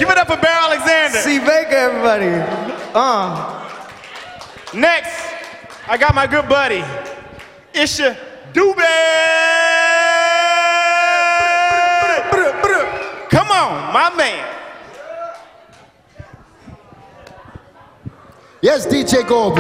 Give it up for Bear Alexander. C. Baker, everybody. Next, I got my good buddy, Isha Dube. Come on, my man. Yes, DJ Gold.